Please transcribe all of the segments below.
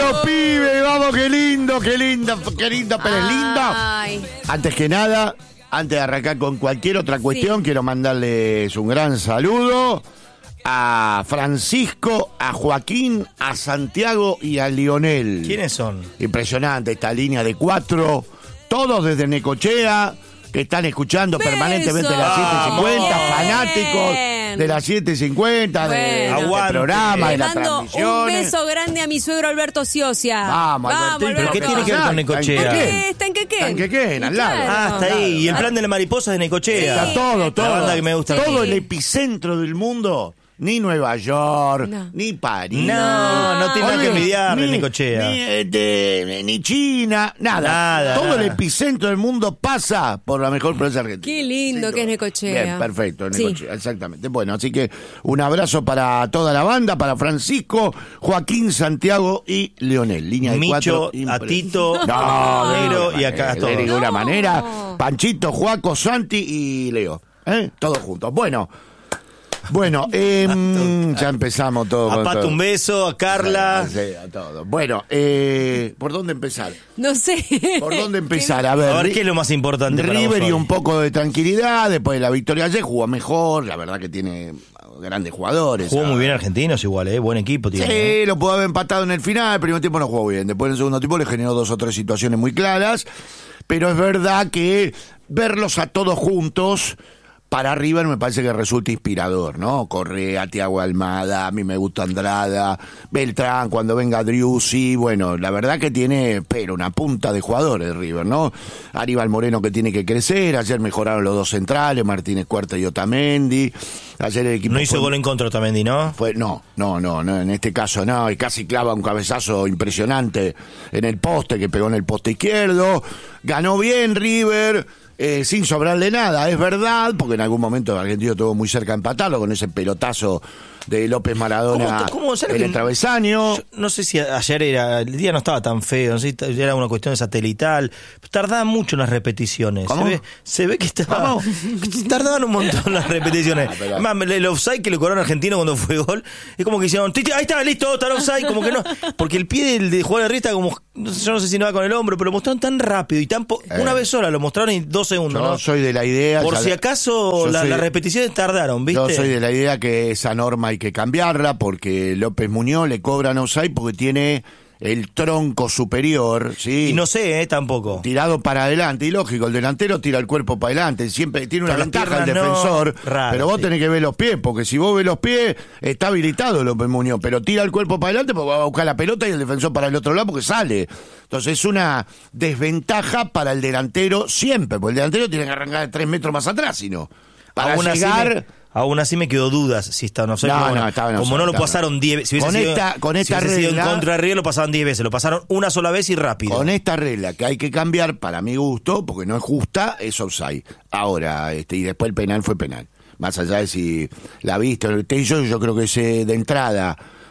Vamos, pibe, vamos, qué lindo, pero es lindo. Antes que nada, antes de arrancar con cualquier otra cuestión, quiero mandarles un gran saludo a Francisco, a Joaquín, a Santiago y a Lionel. ¿Quiénes son? Impresionante esta línea de 4, todos desde Necochea, que están escuchando permanentemente las 7:50, fanáticos de las 7:50, del programa, de la transmisión. Un beso grande a mi suegro Alberto Ciocia. Vamos, Albertito. ¿Pero qué tiene que ver con Necochea? Está en Quequén. En Quequén, al lado. Ah, está ahí. Y el plan de la mariposa de Necochea. Está todo. La banda que me gusta. Todo el epicentro del mundo. Ni Nueva York, ni París. No tiene nada que envidiar de Necochea. Ni China, nada. Todo el epicentro del mundo pasa por la mejor prensa argentina. Qué lindo que es Necochea. Bien, perfecto, Necochea, exactamente. Bueno, así que un abrazo para toda la banda, para Francisco, Joaquín, Santiago y Lionel. Línea de Micho, 4. a Tito, Negro y acá todos. De ninguna manera. Panchito, Joaco, Santi y Leo. Todos juntos. Bueno, ya empezamos todo. A Pato un beso, a Carla. Sí, a todo. Bueno, ¿por dónde empezar? No sé. ¿Por dónde empezar? A ver, ¿qué es lo más importante para River vos y hoy? un poco de tranquilidad. Después de la victoria ayer jugó mejor. La verdad que tiene grandes jugadores. Jugó muy bien Argentinos igual, buen equipo tiene. Sí, lo pudo haber empatado en el final. El primer tiempo no jugó bien. Después en el segundo tiempo le generó 2 o 3 situaciones muy claras. Pero es verdad que verlos a todos juntos para River me parece que resulta inspirador, ¿no? Correa, Thiago Almada, a mí me gusta Andrada, Beltrán, cuando venga Driussi, bueno, la verdad que tiene, pero una punta de jugadores River, ¿no? Aníbal Moreno que tiene que crecer, ayer mejoraron los 2 centrales, Martínez Cuarta y Otamendi, ayer el equipo... No hizo gol en contra Otamendi, ¿no? No, en este caso no, y casi clava un cabezazo impresionante en el poste, que pegó en el poste izquierdo, ganó bien River... sin sobrarle nada, es verdad, porque en algún momento el argentino estuvo muy cerca de empatarlo con ese pelotazo de López Maradona en el travesaño. No sé si ayer el día no estaba tan feo, no sé si era una cuestión de satelital, tardaban mucho en las repeticiones. ¿Cómo? Se ve que tardaban un montón las repeticiones. Pero... Además, el offside que le cobraron a Argentino cuando fue gol, es como que hicieron, ahí está, listo, está el offside, como que no, porque el pie de jugador de River como, yo no sé si no va con el hombro, pero lo mostraron tan rápido y una vez sola, lo mostraron en 2 segundos. Yo soy de la idea... Por si acaso las repeticiones tardaron, ¿viste? Yo soy de la idea que esa norma hay que cambiarla, porque López Muñoz le cobran offside porque tiene el tronco superior, ¿sí? Y no sé, tampoco. Tirado para adelante, y lógico, el delantero tira el cuerpo para adelante, siempre tiene una ventaja el defensor, pero vos tenés que ver los pies, porque si vos ves los pies, está habilitado López Muñoz, pero tira el cuerpo para adelante porque va a buscar la pelota y el defensor para el otro lado porque sale. Entonces es una desventaja para el delantero siempre, porque el delantero tiene que arrancar 3 metros más atrás, sino para llegar... Aún así me quedó dudas si está no sé. Como no lo pasaron 10 veces. Si hubiese sido en contra de River, lo pasaron 10 veces. Lo pasaron una sola vez y rápido. Con esta regla que hay que cambiar, para mi gusto, porque no es justa, es offside. Ahora, y después el penal fue penal. Más allá de si la viste, yo creo que de entrada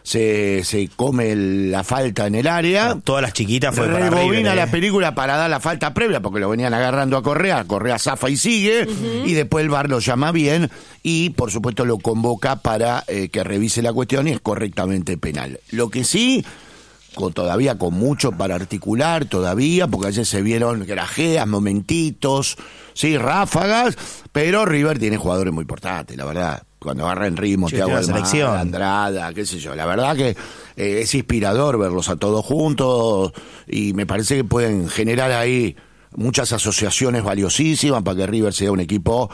se come la falta en el área. Todas las chiquitas fue para River. Rebobina la película para dar la falta previa, porque lo venían agarrando a Correa zafa y sigue, y después el VAR lo llama bien, y por supuesto lo convoca para que revise la cuestión, y es correctamente penal. Lo que sí... todavía con mucho para articular, porque ayer se vieron grajeas, momentitos, sí, ráfagas, pero River tiene jugadores muy importantes, la verdad. Cuando agarra en ritmo, Thiago Almada, Andrada, qué sé yo. La verdad que es inspirador verlos a todos juntos, y me parece que pueden generar ahí muchas asociaciones valiosísimas para que River sea un equipo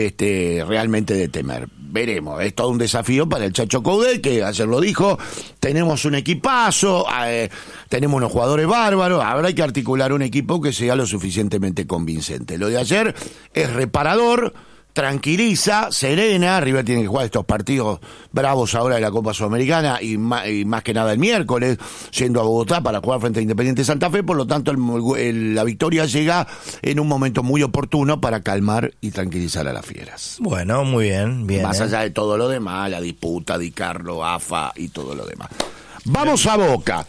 realmente de temer. Veremos, es todo un desafío para el Chacho Coudet, que ayer lo dijo, tenemos un equipazo, tenemos unos jugadores bárbaros, habrá que articular un equipo que sea lo suficientemente convincente. Lo de ayer es reparador, tranquiliza, serena. River tiene que jugar estos partidos bravos ahora de la Copa Sudamericana y más que nada el miércoles, yendo a Bogotá para jugar frente a Independiente Santa Fe. Por lo tanto, la victoria llega en un momento muy oportuno para calmar y tranquilizar a las fieras. Bueno, muy bien. Más allá de todo lo demás, la disputa, Di Carlo, AFA y todo lo demás. Vamos a Boca.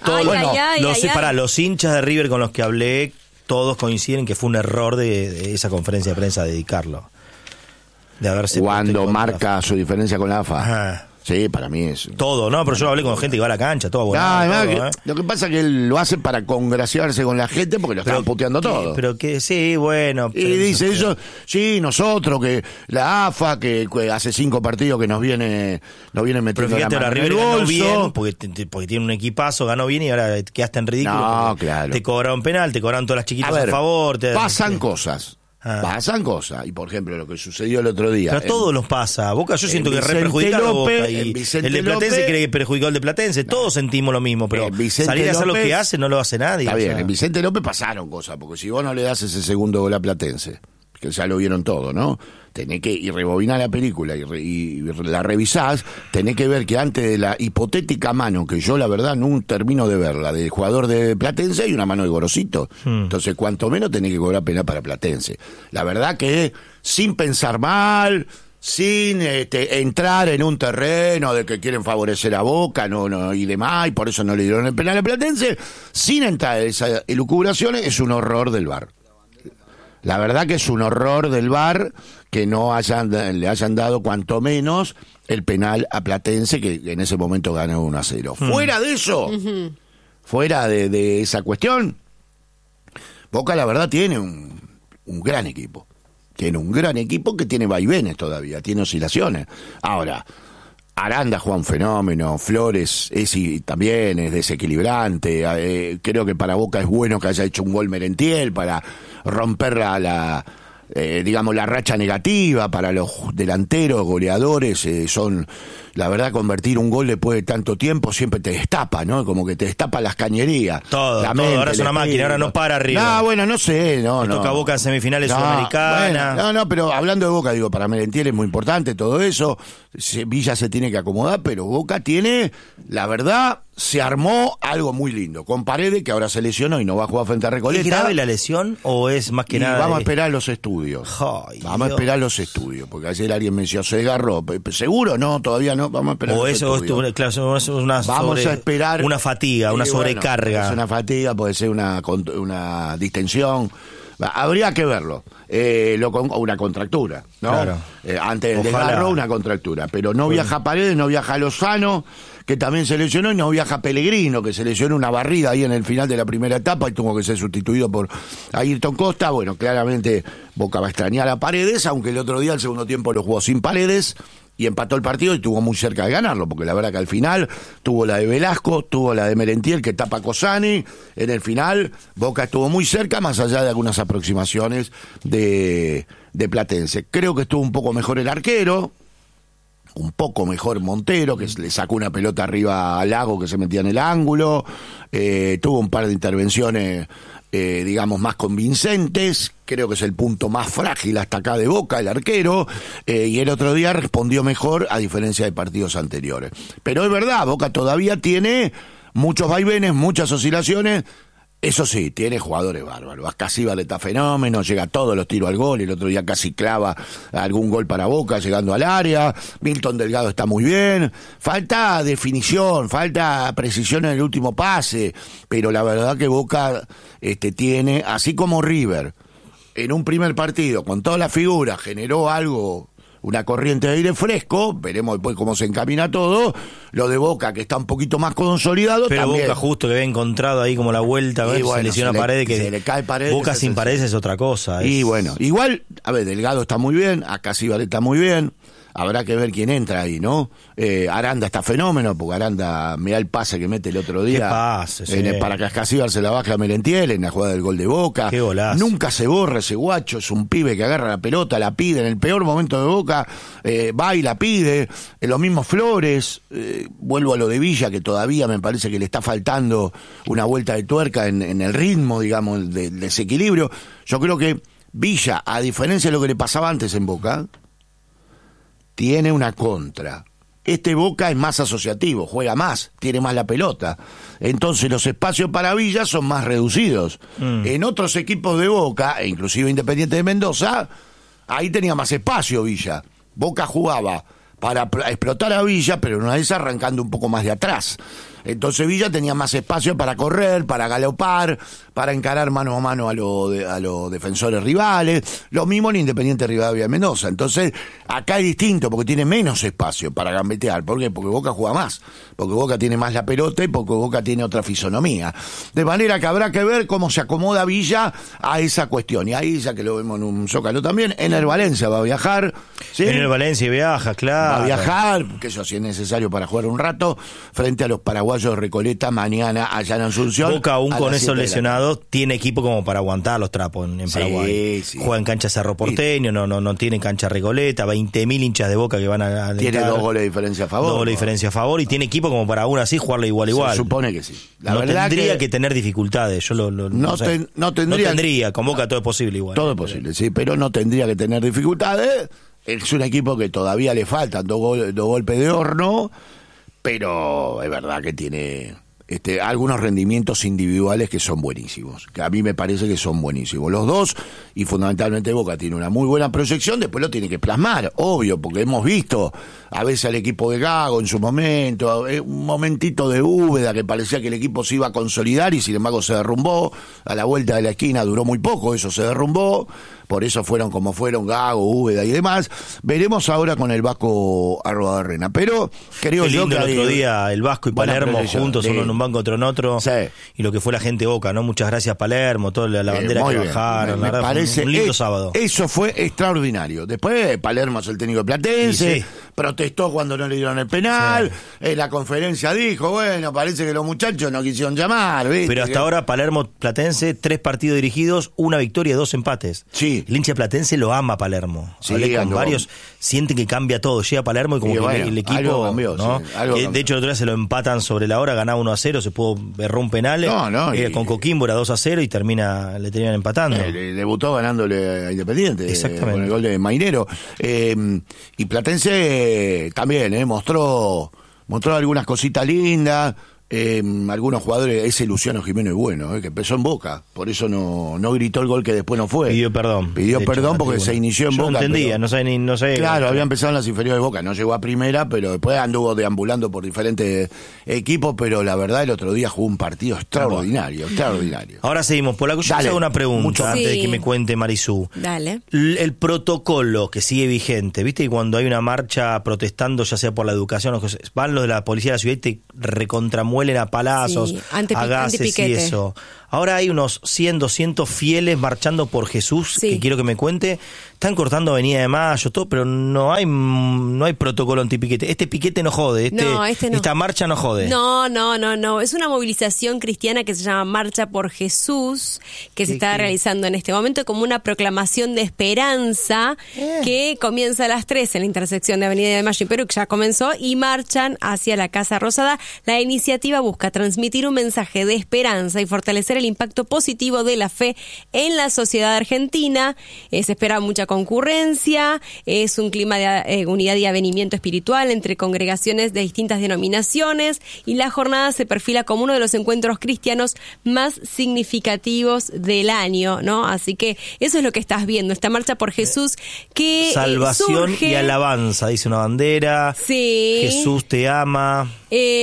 Los hinchas de River con los que hablé, todos coinciden que fue un error de esa conferencia de prensa de Di Carlo. De haberse cuando marca su diferencia con la AFA. Ajá. Sí, para mí es... Todo, ¿no? Pero yo hablé con gente que va a la cancha, todo bueno. Además, lo que pasa es que él lo hace para congraciarse con la gente porque lo estaban puteando todo. Pero que sí, bueno. Y dice eso, sí, nosotros, que la AFA, que hace 5 partidos que nos viene metiendo pero fíjate, la mano River en el ganó bolso. bien, porque tiene un equipazo, ganó bien y ahora quedaste en ridículo. No, claro. Te cobraron penal, te cobraron todas las chiquitas a favor. Pasan cosas. Pasan cosas. Y por ejemplo, lo que sucedió el otro día. Pero a todos nos pasa. Boca, yo siento que es re perjudicado a Boca. Y el de Platense cree que perjudicó al de Platense. Todos sentimos lo mismo, pero salir a hacer lo que hace no lo hace nadie. Está bien, en Vicente López pasaron cosas, porque si vos no le das ese segundo gol a Platense, que ya lo vieron todo, ¿no? Tenés que ir rebobinar la película y la revisás, tenés que ver que antes de la hipotética mano, que yo la verdad no termino de verla, del jugador de Platense hay una mano de Gorosito. Entonces, cuanto menos tenés que cobrar pena para Platense. La verdad que sin pensar mal, sin entrar en un terreno de que quieren favorecer a Boca y demás, y por eso no le dieron el penal a Platense, sin entrar en esas elucubraciones, es un horror del VAR. La verdad que es un horror del VAR que no le hayan dado cuanto menos el penal a Platense, que en ese momento ganó 1-0. Fuera de eso, fuera de esa cuestión, Boca la verdad tiene un gran equipo. Tiene un gran equipo que tiene vaivenes todavía, tiene oscilaciones. Ahora, Aranda juega un fenómeno, Flores también es desequilibrante, creo que para Boca es bueno que haya hecho un gol Merentiel para romper la racha negativa. Para los delanteros, goleadores, son, la verdad, convertir un gol después de tanto tiempo siempre te destapa, ¿no? Como que te destapa las cañerías. Todo, ahora es una máquina, ahora no para arriba. No, bueno, no sé, toca Boca en semifinales sudamericanas. Bueno, no, pero hablando de Boca, digo, para Merentiel es muy importante todo eso. Villa se tiene que acomodar, pero Boca tiene, la verdad, se armó algo muy lindo. Con Paredes, que ahora se lesionó y no va a jugar frente a Recoleta. ¿Es grave la lesión o es más que nada? Vamos a esperar los estudios. Vamos a esperar los estudios, porque ayer alguien me decía, se desgarró. ¿Seguro? No, todavía no. Vamos a esperar los estudios. Claro, es a esperar una fatiga, una sobrecarga. Bueno, es una fatiga, puede ser una distensión. Habría que verlo. Una contractura, ¿no? Claro. Antes del desgarro, una contractura. Pero no viaja Paredes, no viaja Lozano, que también se lesionó, y no viaja Pellegrino, que se lesionó una barrida ahí en el final de la primera etapa y tuvo que ser sustituido por Ayrton Costa. Bueno, claramente Boca va a extrañar a Paredes, aunque el otro día, el segundo tiempo, lo jugó sin Paredes y empató el partido y estuvo muy cerca de ganarlo, porque la verdad que al final tuvo la de Velasco, tuvo la de Merentiel que tapa Cosani. En el final Boca estuvo muy cerca, más allá de algunas aproximaciones de Platense. Creo que estuvo un poco mejor el arquero, un poco mejor Montero, que le sacó una pelota arriba al Lago que se metía en el ángulo. Tuvo un par de intervenciones más convincentes. Creo que es el punto más frágil hasta acá de Boca, el arquero, y el otro día respondió mejor, a diferencia de partidos anteriores. Pero es verdad, Boca todavía tiene muchos vaivenes, muchas oscilaciones. Eso sí, tiene jugadores bárbaros. Ascasíbar está fenómeno, llega todos los tiros al gol, el otro día casi clava algún gol para Boca llegando al área. Milton Delgado está muy bien. Falta definición, falta precisión en el último pase, pero la verdad que Boca tiene, así como River, en un primer partido, con todas las figuras, generó algo, una corriente de aire fresco. Veremos después cómo se encamina todo. Lo de Boca, que está un poquito más consolidado, pero también. Boca justo que había encontrado ahí como la vuelta, se lesiona Paredes, que se le cae Paredes, Boca sin Paredes es otra cosa. Y bueno, igual, a ver, Delgado está muy bien, Ascasíbar está muy bien. Habrá que ver quién entra ahí, ¿no? Aranda está fenómeno, porque Aranda, mirá el pase que mete el otro día. ¿Qué pase, sí. Para que Ascasíbar se la baje a Merentiel en la jugada del gol de Boca. Qué golazo. Nunca se borra ese guacho, es un pibe que agarra la pelota, la pide en el peor momento de Boca, va y la pide. Los mismos Flores, vuelvo a lo de Villa, que todavía me parece que le está faltando una vuelta de tuerca en el ritmo, digamos, del desequilibrio. Yo creo que Villa, a diferencia de lo que le pasaba antes en Boca, tiene una contra. Boca es más asociativo, juega más, tiene más la pelota. Entonces los espacios para Villa son más reducidos. En otros equipos de Boca, e inclusive Independiente de Mendoza, ahí tenía más espacio Villa. Boca jugaba para explotar a Villa, pero no es arrancando un poco más de atrás. Entonces Villa tenía más espacio para correr, para galopar, para encarar mano a mano a los defensores rivales. Lo mismo en Independiente Rivadavia de Mendoza. Entonces, acá es distinto porque tiene menos espacio para gambetear. ¿Por qué? Porque Boca juega más. Porque Boca tiene más la pelota y porque Boca tiene otra fisonomía. De manera que habrá que ver cómo se acomoda Villa a esa cuestión. Y ahí, ya que lo vemos en un Zócalo también, Ener Valencia va a viajar. ¿sí? Ener Valencia viaja, claro. Va a viajar, que eso sí es necesario para jugar un rato, frente a los paraguayos de Recoleta mañana allá en Asunción. Boca aún con esos lesionados tiene equipo como para aguantar los trapos en Paraguay. Sí. Juega en cancha Cerro Porteño, no tiene cancha Recoleta, 20.000 hinchas de Boca que van a alentar. Tiene 2 goles de diferencia a favor. 2 goles de diferencia a favor y tiene equipo como para aún así jugarle igual a igual. Se supone que sí. La no verdad tendría que tener dificultades. Yo no sé. No tendría. Con Boca todo es posible igual. Todo es posible, sí, pero no tendría que tener dificultades. Es un equipo que todavía le faltan 2 golpes de horno, pero es verdad que tiene algunos rendimientos individuales que son buenísimos, que a mí me parece que son buenísimos. Los dos, y fundamentalmente Boca tiene una muy buena proyección, después lo tiene que plasmar, obvio, porque hemos visto a veces al equipo de Gago en su momento, un momentito de Úbeda que parecía que el equipo se iba a consolidar y sin embargo se derrumbó, a la vuelta de la esquina duró muy poco, eso se derrumbó. Por eso fueron como fueron Gago, Úbeda y demás. Veremos ahora con el Vasco Arruabarrena. Pero creo yo que el otro día el Vasco y Palermo juntos, uno en un banco, otro en otro. Sí. Y lo que fue la gente de Boca, ¿no? Muchas gracias Palermo, toda la bandera que bajaron. Me parece un lindo sábado. Eso fue extraordinario. Después Palermo es el técnico de Platense. Sí. Protestó cuando no le dieron el penal. Sí. En la conferencia dijo, bueno, parece que los muchachos no quisieron llamar. ¿viste? Pero hasta ahora Palermo Platense, 3 partidos dirigidos, 1 victoria, 2 empates. Sí. El hincha platense lo ama a Palermo. Sí, hablé con varios, sienten que cambia todo. Llega Palermo y como que bueno, el equipo algo cambió, ¿no? Sí, algo de hecho el otro día se lo empatan sobre la hora, ganaba 1-0, se pudo errar un penal. Con Coquimbo era 2-0 y le terminan empatando. Debutó ganándole a Independiente. Exactamente. Con el gol de Mainero. Y Platense también mostró algunas cositas lindas. Algunos jugadores, ese Luciano Jiménez bueno, que empezó en Boca, por eso no gritó el gol que después no fue. Pidió perdón porque se inició en Boca. No entendía, pero, no sé. Claro, había empezado en las inferiores de Boca, no llegó a primera, pero después anduvo deambulando por diferentes equipos, pero la verdad el otro día jugó un partido extraordinario. Ahora seguimos, por la que yo hago una pregunta antes de que me cuente Marisú. Dale. El protocolo que sigue vigente, viste que cuando hay una marcha protestando, ya sea por la educación, van los de la policía de la ciudad y te recontramueven a palazos, a gases y eso. Ahora hay unos 100, 200 fieles marchando por Jesús, que quiero que me cuente. Están cortando Avenida de Mayo, todo, pero no hay protocolo antipiquete. Este piquete no jode, no. Esta marcha no jode. No. Es una movilización cristiana que se llama Marcha por Jesús, que se está realizando en este momento como una proclamación de esperanza que comienza a las 3 en la intersección de Avenida de Mayo y Perú, que ya comenzó, y marchan hacia la Casa Rosada. La iniciativa busca transmitir un mensaje de esperanza y fortalecer el impacto positivo de la fe en la sociedad argentina. Se espera mucha concurrencia, es un clima de unidad y avenimiento espiritual entre congregaciones de distintas denominaciones, y la jornada se perfila como uno de los encuentros cristianos más significativos del año, ¿no? Así que eso es lo que estás viendo, esta marcha por Jesús que salvación surge... y alabanza, dice una bandera. Sí. Jesús te ama.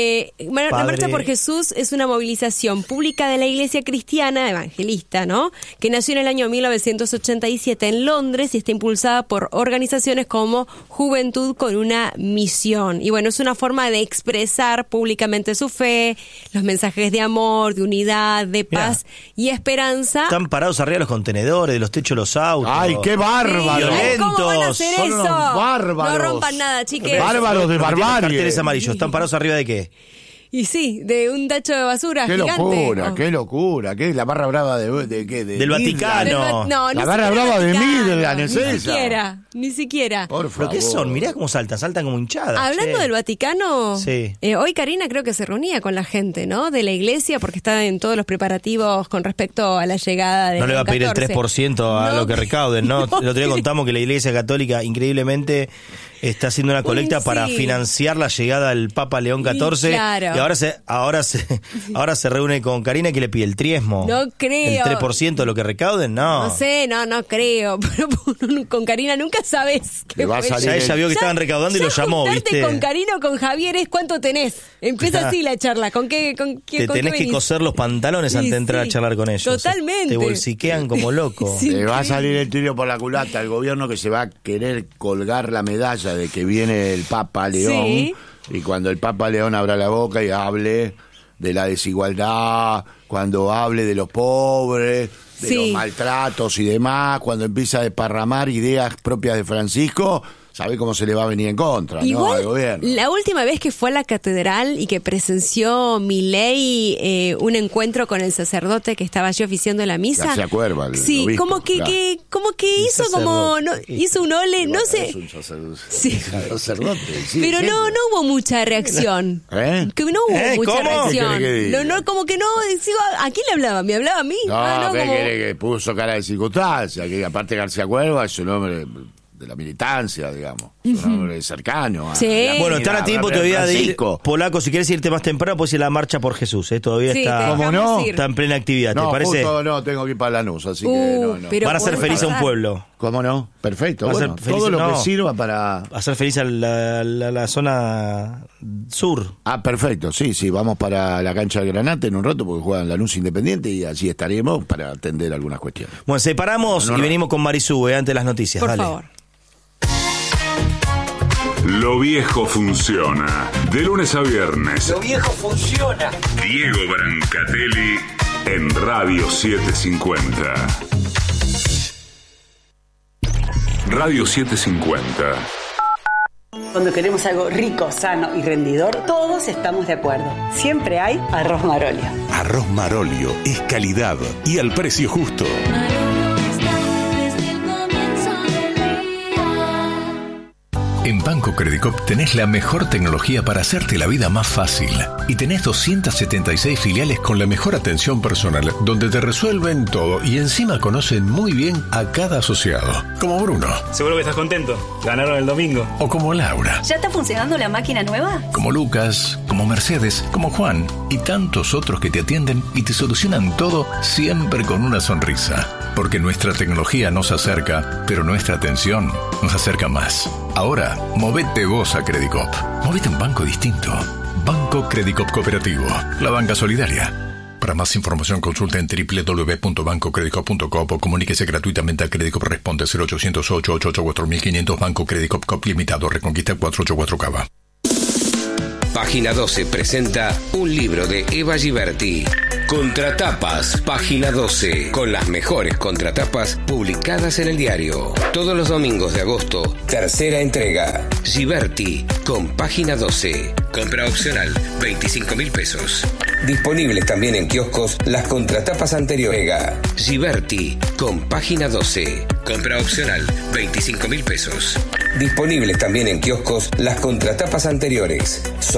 La Marcha por Jesús es una movilización pública de la Iglesia Cristiana Evangelista, ¿no? Que nació en el año 1987 en Londres y está impulsada por organizaciones como Juventud con una Misión. Y bueno, es una forma de expresar públicamente su fe, los mensajes de amor, de unidad, de paz y esperanza. Están parados arriba de los contenedores, de los techos de los autos. ¡Ay, qué bárbaros! ¿Cómo van a hacer Son eso? unos bárbaros. No rompan nada, chiques. Bárbaros de barbarie. Carteles amarillos. ¿Están parados arriba de qué? Y sí, de un tacho de basura qué gigante. Qué locura. ¿Qué es la barra brava de qué? Del Vaticano. La barra brava de Midland, ¿es esa? Ni siquiera. Por favor. ¿Pero qué son? Mirá cómo saltan como hinchadas. Hablando del Vaticano, sí. Hoy Karina creo que se reunía con la gente, ¿no? De la iglesia, porque está en todos los preparativos con respecto a la llegada de No le va a pedir 14. el 3% a lo que recauden, ¿no? El otro día contamos que la Iglesia Católica, increíblemente, está haciendo una colecta para financiar la llegada del Papa León XIV. Claro. Y ahora se reúne con Karina, que le pide el triesmo. No creo. El 3% de lo que recauden, no. No sé, no creo. Pero con Karina nunca sabes qué Le va a fue. salir Ya ella vio que estaban recaudando y lo llamó, juntarte ¿viste? con Karina o con Javier es cuánto tenés. Empieza así la charla. ¿Con qué? Te tenés que coser los pantalones antes de entrar a charlar con ellos. Totalmente. Te bolsiquean como loco. Sí. Le va a salir el tiro por la culata al gobierno, que se va a querer colgar la medalla de que viene el Papa León. Sí. Y cuando el Papa León abra la boca y hable de la desigualdad, cuando hable de los pobres, de los maltratos y demás, cuando empieza a desparramar ideas propias de Francisco, sabe cómo se le va a venir en contra, ¿no? Al gobierno. La última vez que fue a la catedral y que presenció Milei un encuentro con el sacerdote que estaba allí oficiando la misa. García Cuerva, sí, obispo, como que hizo como hizo un ole, no sé. Es un sacerdote. Sí. Sacerdote, sí, Pero no hubo mucha reacción. ¿Eh? Que no hubo mucha ¿cómo? reacción. ¿Qué quiere que diga? No, como que no, digo, ¿a quién le hablaba? ¿Me hablaba a mí? No, ¿qué como- quiere que puso cara de circunstancia? Que aparte García Cuerva es un hombre de la militancia, digamos. Es un hombre cercano. Sí. Bueno, están a tiempo todavía de ir. Francisco. Polaco, si quieres irte más temprano, puedes ir a la marcha por Jesús. Todavía Sí, está, te ¿Cómo dejamos no? ir. está en plena actividad, ¿te No, parece? justo no, tengo que ir para Lanús, así que no. pero Van a hacer por feliz a un favor. pueblo. ¿Cómo no? Perfecto. Va a ser Bueno, feliz- todo lo no. que sirva para... Hacer feliz a la zona sur. Ah, perfecto, sí, vamos para la cancha del Granate en un rato porque juegan Lanús Independiente y allí estaremos para atender algunas cuestiones. Bueno, separamos y venimos con Marisú, antes de las noticias. Por Dale. favor. Lo viejo funciona. De lunes a viernes. Lo viejo funciona. Diego Brancatelli en Radio 750. Radio 750. Cuando queremos algo rico, sano y rendidor, todos estamos de acuerdo. Siempre hay arroz Marolio. Arroz Marolio es calidad y al precio justo. En Banco Credicop tenés la mejor tecnología para hacerte la vida más fácil. Y tenés 276 filiales con la mejor atención personal, donde te resuelven todo y encima conocen muy bien a cada asociado. Como Bruno. Seguro que estás contento. Ganaron el domingo. O como Laura. ¿Ya está funcionando la máquina nueva? Como Lucas, como Mercedes, como Juan y tantos otros que te atienden y te solucionan todo siempre con una sonrisa. Porque nuestra tecnología nos acerca, pero nuestra atención nos acerca más. Ahora, movete vos a Credicop. Movete a un banco distinto. Banco Credicop Cooperativo. La banca solidaria. Para más información consulta en www.bancocredicop.com o comuníquese gratuitamente a Credicop. Responde 0800-888-4500 Banco Credicop Cop Limitado. Reconquista 484 Cava. Página 12 presenta un libro de Eva Giberti. Contratapas, Página 12, con las mejores contratapas publicadas en el diario. Todos los domingos de agosto, tercera entrega. Giberti, con Página 12. Compra opcional, 25.000 pesos. Disponibles también en kioscos las contratapas anteriores. Giberti, con Página 12. Compra opcional, 25.000 pesos. Disponibles también en kioscos las contratapas anteriores.